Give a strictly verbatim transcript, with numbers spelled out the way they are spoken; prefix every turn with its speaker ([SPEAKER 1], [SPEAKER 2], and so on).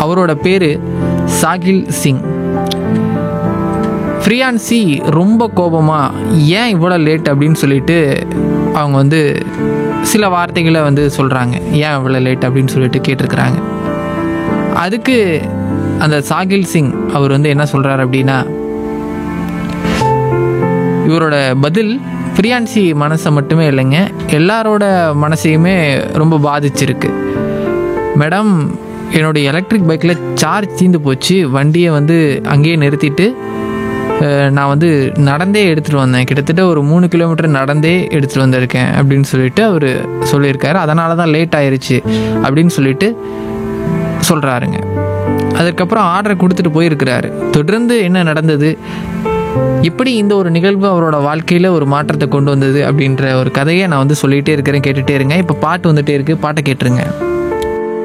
[SPEAKER 1] அவரோட பேர் சாகில் சிங். ஃப்ரியான்சி ரொம்ப கோபமாக ஏன் இவ்வளோ லேட் அப்படின்னு சொல்லிட்டு அவங்க வந்து சில வார்த்தைகளை வந்து சொல்கிறாங்க. ஏன் இவ்வளோ லேட் அப்படின்னு சொல்லிட்டு கேட்டிருக்கிறாங்க. அதுக்கு அந்த சாகில் சிங் அவர் வந்து என்ன சொல்கிறார் அப்படின்னா, இவரோட பதில் ஃப்ரியான்சி மனசை மட்டுமே இல்லைங்க, எல்லாரோட மனசையுமே ரொம்ப பாதிச்சிருக்கு. மேடம், என்னுடைய எலக்ட்ரிக் பைக்கில் சார்ஜ் தீர்ந்து போச்சு, வண்டியை வந்து அங்கேயே நிறுத்திட்டு நான் வந்து நடந்தே எடுத்துகிட்டு வந்தேன், கிட்டத்தட்ட ஒரு மூணு கிலோமீட்டர் நடந்தே எடுத்துகிட்டு வந்திருக்கேன் அப்படின்னு சொல்லிட்டு அவர் சொல்லியிருக்காரு. அதனால தான் லேட் ஆயிடுச்சு அப்படின்னு சொல்லிட்டு சொல்கிறாருங்க. அதுக்கப்புறம் ஆர்டரை கொடுத்துட்டு போயிருக்கிறாரு. தொடர்ந்து என்ன நடந்தது, எப்படி இந்த ஒரு நிகழ்வு அவரோட வாழ்க்கையில் ஒரு மாற்றத்தை கொண்டு வந்தது அப்படின்ற ஒரு கதையை நான் வந்து சொல்லிகிட்டே இருக்கிறேன், கேட்டுகிட்டே இருங்க. இப்போ பாட்டு வந்துகிட்டே இருக்குது, பாட்டை கேட்டுருங்க.